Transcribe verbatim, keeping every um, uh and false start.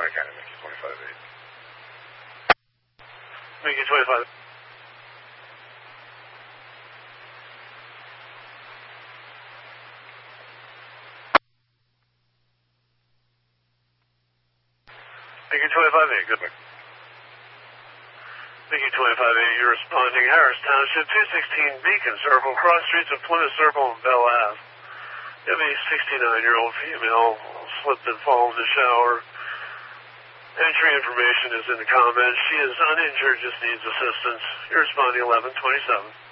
Santa County, Mickey twenty-five eight. Mickey twenty-five. Mickey twenty-five eight, good. Mickey twenty-five eight, you're responding Harris Township, two sixteen Beacon Circle, cross streets of Plymouth Circle and Bell Ave. You have a sixty-nine-year-old female slipped and fallen in the shower. Entry information is in the comments. She is uninjured, just needs assistance. You're responding eleven twenty-seven.